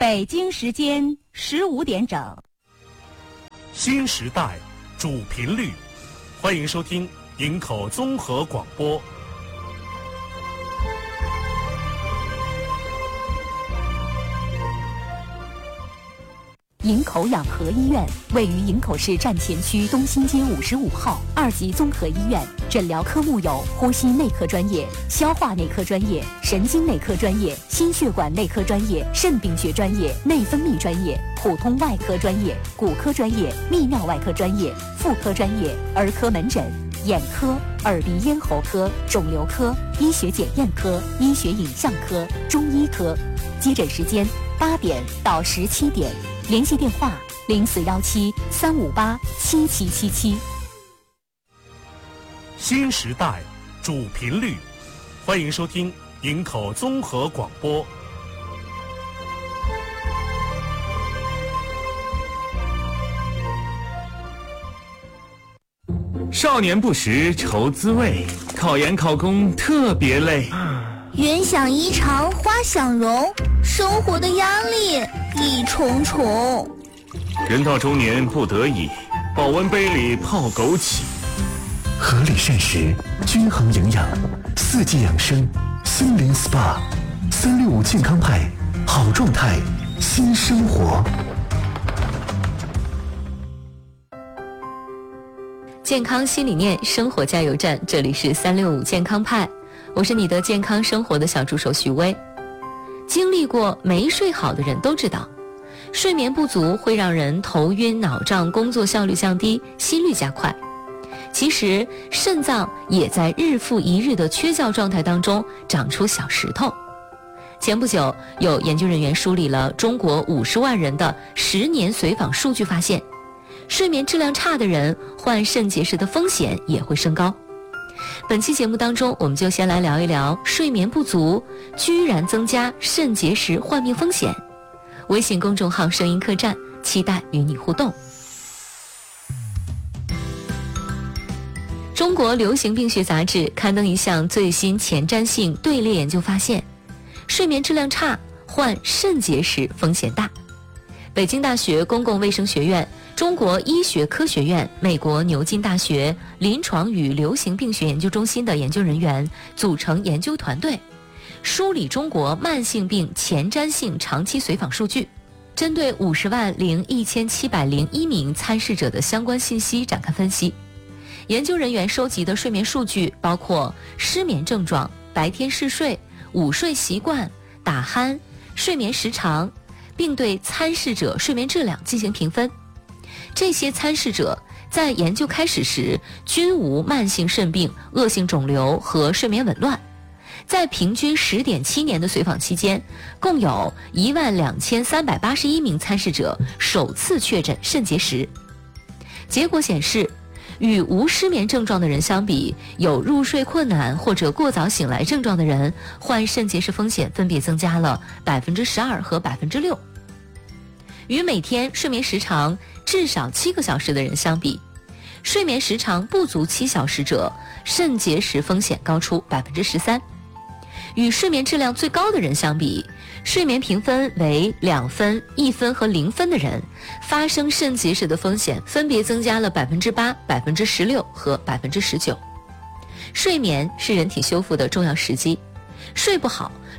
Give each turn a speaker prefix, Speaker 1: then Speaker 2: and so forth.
Speaker 1: 北京时间15点整。
Speaker 2: 新时代主频率，欢迎收听营口综合广播。
Speaker 3: 营口养和医院位于营口市站前区东新街55号2级综合医院，诊疗科目有呼吸内科专业、消化内科专业、神经内科专业、心血管内科专业、肾病学专业、内分泌专业、普通外科专业、骨科专业、泌尿外科专业、妇科专业、儿科门诊、眼科、耳鼻咽喉科、肿瘤科、医学检验科、医学影像科、中医科。接诊时间8点到17点。联系电话0417-358-7777。
Speaker 2: 新时代主频率，欢迎收听营口综合广播。
Speaker 4: 少年不识愁滋味，考研考公特别累。
Speaker 5: 云想衣裳花想容，生活的压力一重重。
Speaker 4: 人到中年不得已，保温杯里泡枸杞。
Speaker 6: 合理膳食，均衡营养，4季养生，森林 SPA， 365健康派，好状态，新生活。
Speaker 7: 健康新理念，生活加油站，这里是365健康派，我是你的健康生活的小助手徐薇。经历过没睡好的人都知道，睡眠不足会让人头晕脑胀，工作效率降低，心率加快。其实肾脏也在日复一日的缺觉状态当中长出小石头。前不久有研究人员梳理了中国50万人的10年随访数据，发现睡眠质量差的人患肾结石的风险也会升高。本期节目当中，我们就先来聊一聊睡眠不足居然增加肾结石患病风险。微信公众号声音客栈，期待与你互动。中国流行病学杂志刊登一项最新前瞻性队列研究，发现睡眠质量差患肾结石风险大。北京大学公共卫生学院、中国医学科学院、美国牛津大学临床与流行病学研究中心的研究人员组成研究团队，梳理中国慢性病前瞻性长期随访数据，针对50万零1701名参试者的相关信息展开分析。研究人员收集的睡眠数据包括失眠症状、白天嗜睡、午睡习惯、打鼾、睡眠时长，并对参试者睡眠质量进行评分。这些参试者在研究开始时均无慢性肾病、恶性肿瘤和睡眠紊乱。在平均10.7年的随访期间，共有12381名参试者首次确诊肾结石。结果显示，与无失眠症状的人相比，有入睡困难或者过早醒来症状的人患肾结石风险分别增加了12%和6%。与每天睡眠时长至少7个小时的人相比，睡眠时长不足7小时者肾结石风险高出13%。与睡眠质量最高的人相比，睡眠评分为2分、1分和0分的人发生肾结石的风险分别增加了8%、16%和19%。睡眠是人体修复的重要时机，睡不好